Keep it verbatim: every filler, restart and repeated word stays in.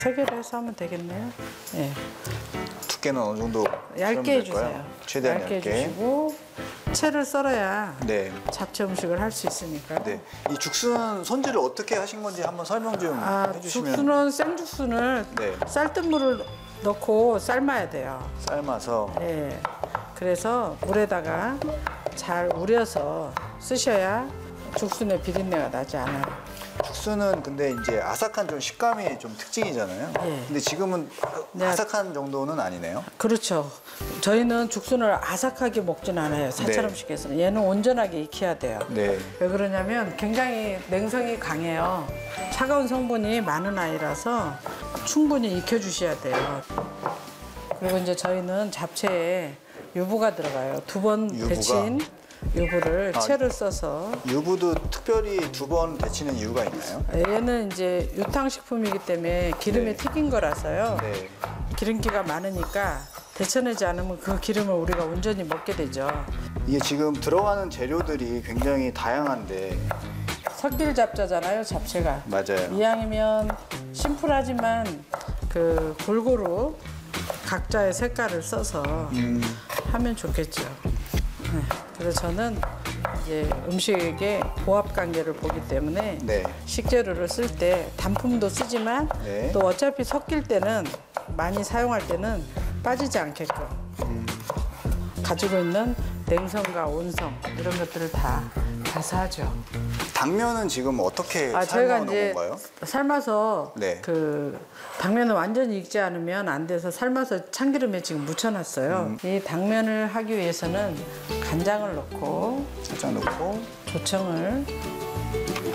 세 개를 해서 하면 되겠네요. 네. 두께는 어느 정도 얇게 해주세요. 최대한 얇게, 얇게 해주시고 채를 썰어야 네. 잡채 음식을 할 수 있으니까. 네. 이 죽순 손질을 어떻게 하신 건지 한번 설명 좀 아, 해주시면. 죽순은 생죽순을 네. 쌀뜨물을 넣고 삶아야 돼요. 삶아서. 네. 그래서 물에다가 잘 우려서 쓰셔야 죽순의 비린내가 나지 않아요. 죽순은 근데 이제 아삭한 좀 식감이 좀 특징이잖아요. 예. 근데 지금은 네. 아삭한 정도는 아니네요. 그렇죠. 저희는 죽순을 아삭하게 먹진 않아요. 사찰 네. 음식에서는. 얘는 온전하게 익혀야 돼요. 네. 왜 그러냐면 굉장히 냉성이 강해요. 차가운 성분이 많은 아이라서 충분히 익혀주셔야 돼요. 그리고 이제 저희는 잡채에 유부가 들어가요. 두 번 유부가? 데친 유부를 아, 채를 써서. 유부도 특별히 두 번 데치는 이유가 있나요? 얘는 이제 유탕식품이기 때문에 기름에 네. 튀긴 거라서요. 네. 기름기가 많으니까 데쳐내지 않으면 그 기름을 우리가 온전히 먹게 되죠. 이게 지금 들어가는 재료들이 굉장히 다양한데. 섞일 잡자잖아요, 잡채가. 맞아요. 이왕이면 심플하지만 그 골고루 각자의 색깔을 써서 음, 하면 좋겠죠. 네. 그래서 저는 이제 음식의 보합 관계를 보기 때문에 네. 식재료를 쓸 때 단품도 쓰지만 네. 또 어차피 섞일 때는 많이 사용할 때는 빠지지 않게끔 음. 가지고 있는 냉성과 온성 이런 것들을 다 가사하죠. 당면은 지금 어떻게 아, 저희가 삶아 놓은 이제 건가요? 삶아서 네. 그 당면을 완전히 익지 않으면 안 돼서 삶아서 참기름에 지금 묻혀놨어요. 음. 이 당면을 하기 위해서는 간장을 넣고 살짝 넣고 조청을